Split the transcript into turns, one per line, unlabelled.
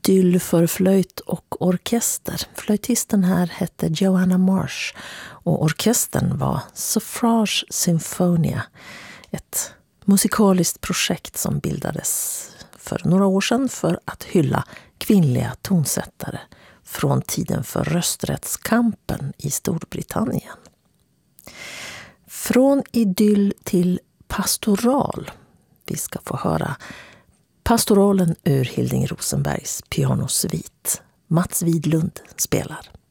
idyll för flöjt och orkester. Flöjtisten här hette Joanna Marsh och orkestern var Suffrage Symphonia, ett musikaliskt projekt som bildades för några år sedan för att hylla kvinnliga tonsättare från tiden för rösträttskampen i Storbritannien. Från idyll till pastoral. Vi ska få höra pastoralen ur Hilding Rosenbergs pianosvit. Mats Widlund spelar.